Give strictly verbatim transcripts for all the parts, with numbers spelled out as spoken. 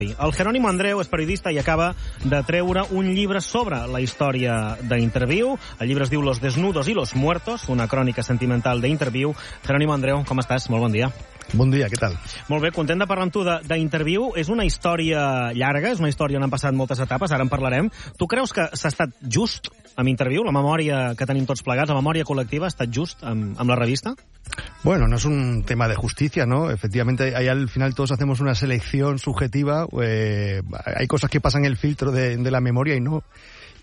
El Jerónimo Andreu és periodista i acaba de treure un llibre sobre la història d'Interviu. El llibre es diu Los desnudos y los muertos, una crònica sentimental d'Interviu. Jerónimo Andreu, com estàs? Molt bon dia. Bon dia, què tal? Molt bé, content de parlar amb tu d'Interviu. És una història llarga, és una història on han passat moltes etapes, ara en parlarem. Tu creus que s'ha estat just amb Interviu? La memòria que tenim tots plegats, la memòria col·lectiva, ha estat just amb, amb la revista? Bueno, no es un tema de justicia, ¿no? Efectivamente, ahí al final todos hacemos una selección subjetiva. Eh, hay cosas que pasan el filtro de, de la memoria y no.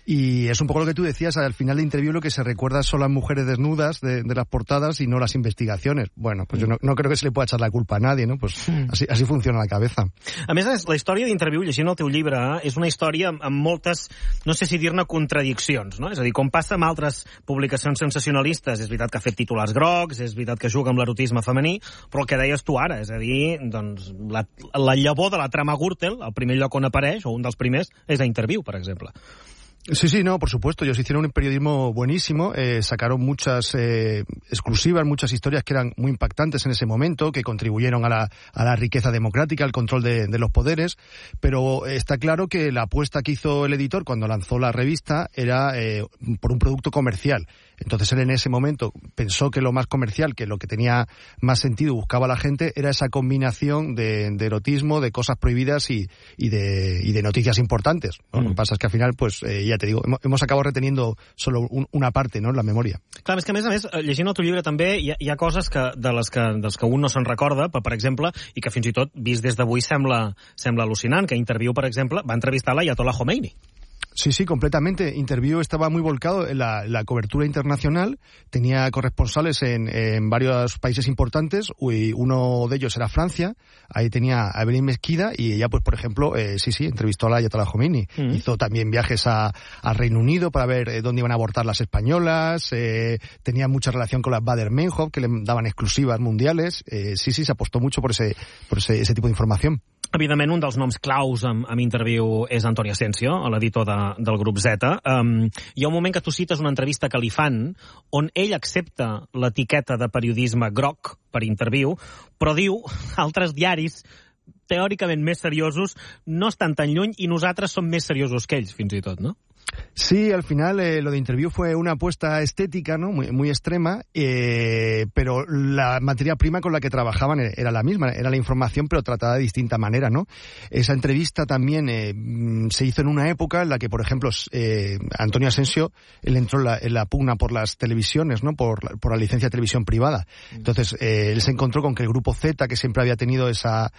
Y es un poco lo que tú decías, al final de Interviu lo que se recuerda son las mujeres desnudas de, de las portadas y no las investigacions. Bueno, pues yo no, no creo que se le pueda echar la culpa a nadie, ¿no? Pues así, así funciona la cabeza. A més, la història d'Interviu, llegint el teu llibre, és una història amb moltes, no sé si dir-ne contradiccions, no? És a dir, com passa amb altres publicacions sensacionalistes, és veritat que ha fet titulars grocs, és veritat que juga amb l'erotisme femení, però el que deies tu ara, és a dir, doncs, la, la llavor de la trama Gürtel, el primer lloc on apareix, o un dels primers, és a Interviu, per exemple. Sí, sí, no, por supuesto. Ellos hicieron un periodismo buenísimo, eh, sacaron muchas eh, exclusivas, muchas historias que eran muy impactantes en ese momento, que contribuyeron a la, a la riqueza democrática, al control de, de los poderes, pero está claro que la apuesta que hizo el editor cuando lanzó la revista era eh, por un producto comercial. Entonces él en ese momento pensó que lo más comercial, que lo que tenía más sentido, buscaba la gente, era esa combinación de, de erotismo, de cosas prohibidas y, y, de, y de noticias importantes, ¿no? Mm. Lo que pasa es que al final, pues eh, ya te digo, hemos, hemos acabado reteniendo solo un, una parte, ¿no?, en la memòria. Clar, és que a més a més, llegint el teu llibre també hi ha, hi ha coses que, de les que, dels que un no se'n recorda, per, per exemple, i que fins i tot, vist des d'avui, sembla, sembla al·lucinant, que Interviu, per exemple, va entrevistar l'Ayatollah Khomeini. Sí, sí, completamente. Interviu estaba muy volcado en la, la cobertura internacional, tenía corresponsales en, en varios países importantes, y uno de ellos era Francia, ahí tenía a Evelyn Mesquida, y ella, pues por ejemplo, eh, sí, sí, entrevistó a la Ayatollah Khomeini. Mm. Hizo también viajes a, a Reino Unido para ver eh, dónde iban a abortar las españolas, eh, tenía mucha relación con las Baader-Meinhof, que le daban exclusivas mundiales. Eh, sí, sí, se apostó mucho por ese, por ese, ese tipo de información. Evidentment, un dels noms claus amb, amb Interviu és Antoni Asensio, l'editor de, del grup Z. Um, hi ha un moment que tu cites una entrevista que li fan on ell accepta l'etiqueta de periodisme groc per Interviu, però diu altres diaris teòricament més seriosos no estan tan lluny i nosaltres som més seriosos que ells, fins i tot, no? Sí, al final eh, lo de Interviu fue una apuesta estética, ¿no?, muy, muy extrema, eh, pero la materia prima con la que trabajaban era la misma, era la información, pero tratada de distinta manera, ¿no? Esa entrevista también eh, se hizo en una época en la que, por ejemplo, eh, Antonio Asensio, él entró en la, en la pugna por las televisiones, ¿no?, por la, por la licencia de televisión privada. Entonces, eh, él se encontró con que el Grupo Z, que siempre había tenido esa,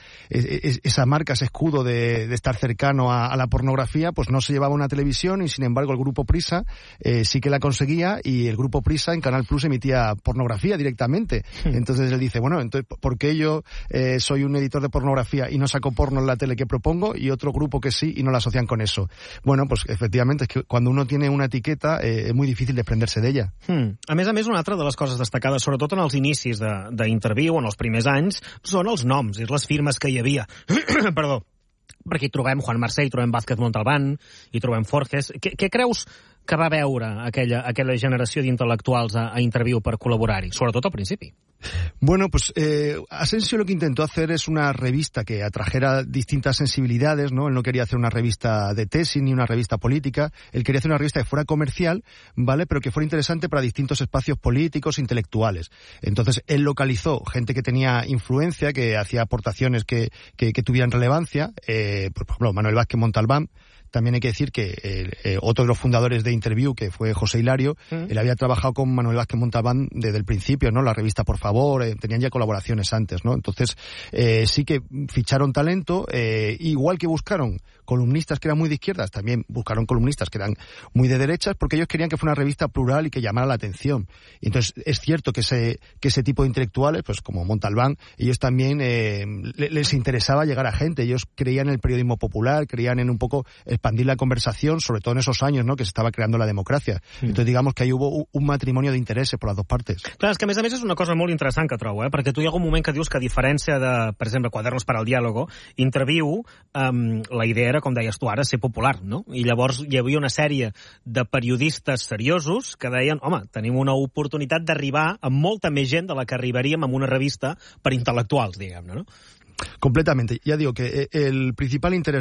esa marca, ese escudo de, de estar cercano a, a la pornografía, pues no se llevaba una televisión, y sin embargo el Grupo Prisa eh, sí que la conseguía, y el Grupo Prisa en Canal Plus emitía pornografía directamente. Sí. Entonces él dice, bueno, entonces ¿por qué yo eh, soy un editor de pornografía y no saco porno en la tele que propongo, y otro grupo que sí y no la asocian con eso? Bueno, pues efectivamente es que cuando uno tiene una etiqueta eh, es muy difícil desprenderse de ella. Hmm. A més a més, una altra de les coses destacades, sobretot en els inicis d'Interviu, en els primers anys, són els noms, és les firmes que hi havia. Perdó. Perquè hi trobem Juan Marsé, hi trobem Vázquez Montalbán, hi trobem Forges. Què, què creus que va veure aquella, aquella generació d'intel·lectuals a, a Interviu per col·laborar-hi, sobretot al principi? Bueno, pues eh, Asensio lo que intentó hacer es una revista que atrajera distintas sensibilidades, ¿no? Él no quería hacer una revista de tesis ni una revista política, él quería hacer una revista que fuera comercial, ¿vale?, pero que fuera interesante para distintos espacios políticos e intelectuales. Entonces, él localizó gente que tenía influencia, que hacía aportaciones que, que, que tuvieran relevancia, eh, por ejemplo, Manuel Vázquez Montalbán. También hay que decir que eh, eh, otro de los fundadores de Interviu, que fue José Hilario, mm. él había trabajado con Manuel Vázquez Montalbán desde el principio, ¿no? La revista Por Favor, eh, tenían ya colaboraciones antes, ¿no? Entonces, eh, sí que ficharon talento, eh, igual que buscaron columnistas que eran muy de izquierdas, también buscaron columnistas que eran muy de derechas, porque ellos querían que fuera una revista plural y que llamara la atención. Y entonces, es cierto que ese, que ese tipo de intelectuales, pues como Montalbán, ellos también eh, les interesaba llegar a gente, ellos creían en el periodismo popular, creían en un poco expandir la conversación, sobre todo en esos años, ¿no?, que se estaba creando la democracia. Mm. Entonces, digamos que ahí hubo un matrimonio de intereses por las dos partes. Clar, és que a més a més és una cosa molt interessant que trobo, eh? Perquè tu hi ha un moment que dius que a diferència de, per exemple, Quadernos para el Diálogo, Interviu, um, la idea era, com deies tu ara, ser popular, no? I llavors hi havia una sèrie de periodistes seriosos que deien, home, tenim una oportunitat d'arribar a molta més gent de la que arribaríem amb una revista per intel·lectuals, diguem-ne, no? Completamente. Ya digo que el principal interés